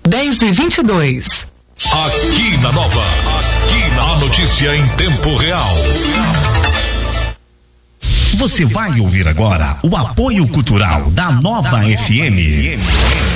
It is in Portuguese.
10h22. Aqui na Nova, a notícia em tempo real. Você vai ouvir agora o apoio cultural da Nova FM.